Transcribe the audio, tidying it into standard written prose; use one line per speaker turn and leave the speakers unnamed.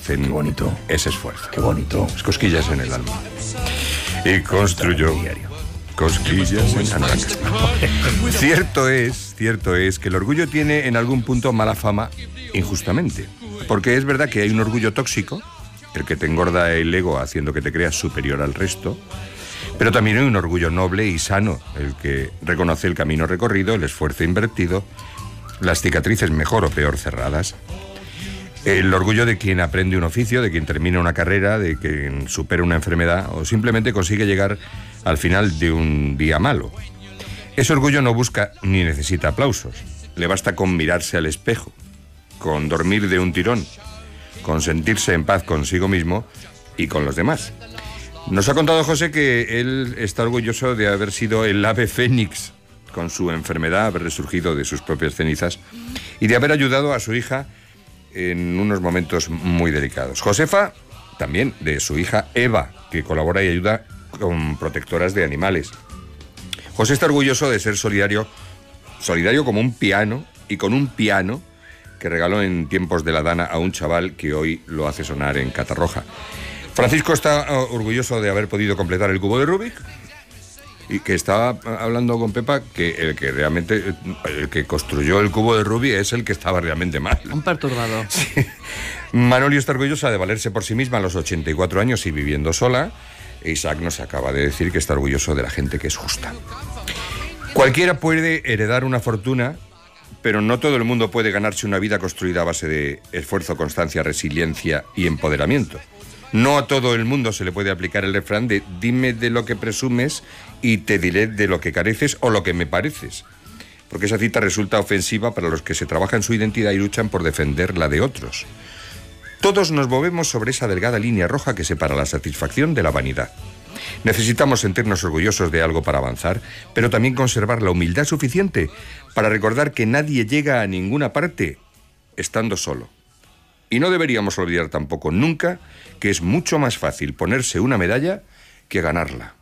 hacen
Qué bonito.
ese esfuerzo.
Qué bonito.
Las cosquillas en el alma. Y construyó cosquillas en... Ah, no. Cierto es que el orgullo tiene en algún punto mala fama injustamente. Porque es verdad que hay un orgullo tóxico, el que te engorda el ego haciendo que te creas superior al resto, pero también hay un orgullo noble y sano, el que reconoce el camino recorrido, el esfuerzo invertido, las cicatrices mejor o peor cerradas. El orgullo de quien aprende un oficio, de quien termina una carrera, de quien supera una enfermedad o simplemente consigue llegar al final de un día malo. Ese orgullo no busca ni necesita aplausos. Le basta con mirarse al espejo, con dormir de un tirón, con sentirse en paz consigo mismo y con los demás. Nos ha contado José que él está orgulloso de haber sido el ave fénix con su enfermedad, haber resurgido de sus propias cenizas y de haber ayudado a su hija en unos momentos muy delicados. Josefa, también de su hija Eva, que colabora y ayuda con protectoras de animales. José está orgulloso de ser solidario como un piano, y con un piano que regaló en tiempos de la Dana a un chaval que hoy lo hace sonar en Catarroja. Francisco está orgulloso de haber podido completar el cubo de Rubik y que estaba hablando con Pepa que el que construyó el cubo de Rubik es el que estaba realmente mal.
Un perturbador.
Sí. Manolio está orgullosa de valerse por sí misma a los 84 años y viviendo sola. Isaac nos acaba de decir que está orgulloso de la gente que es justa. Cualquiera puede heredar una fortuna, pero no todo el mundo puede ganarse una vida construida a base de esfuerzo, constancia, resiliencia y empoderamiento. No a todo el mundo se le puede aplicar el refrán de dime de lo que presumes y te diré de lo que careces o lo que me pareces. Porque esa cita resulta ofensiva para los que se trabajan su identidad y luchan por defender la de otros. Todos nos movemos sobre esa delgada línea roja que separa la satisfacción de la vanidad. Necesitamos sentirnos orgullosos de algo para avanzar, pero también conservar la humildad suficiente para recordar que nadie llega a ninguna parte estando solo. Y no deberíamos olvidar tampoco nunca que es mucho más fácil ponerse una medalla que ganarla.